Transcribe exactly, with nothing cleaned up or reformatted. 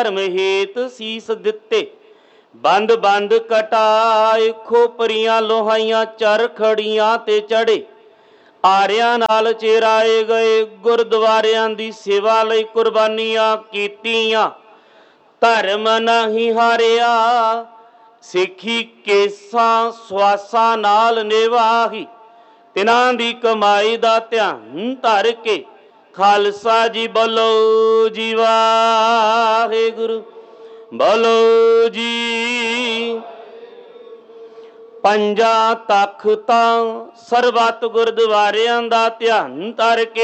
ਧਰਮ ਹੇਤ ਸੀਸ ਦਿੱਤੇ। ਬੰਦ ਬੰਦ ਕਟਾਏ ਖੋਪਰੀਆਂ ਲੋਹਾਈਆਂ ਚਰ ਖੜੀਆਂ ਤੇ ਚੜੇ। ਆਰਿਆਂ ਨਾਲ ਚੇਰਾਏ ਗਏ ਗੁਰਦੁਆਰਿਆਂ ਦੀ ਸੇਵਾ ਲਈ ਕੁਰਬਾਨੀਆਂ ਕੀਤੀਆਂ। ਧਰਮ ਨਹੀਂ ਹਾਰਿਆ ਸਿੱਖੀ ਕੇਸਾਂ ਸਵਾਸਾਂ ਨਾਲ ਨਿਭਾਹੀ। ਤਿਨਾਂ ਦੀ ਕਮਾਈ ਦਾ ਧਿਆਨ ਧਰ ਕੇ ਖਾਲਸਾ ਜੀ ਬੋਲੋ ਜੀ ਵਾਹਿਗੁਰੂ ਬੋਲੋ ਜੀ। ਪੰਜਾਂ ਤਖਤਾਂ ਸਰਬੱਤ ਗੁਰਦੁਆਰਿਆਂ ਦਾ ਧਿਆਨ ਧਰ ਕੇ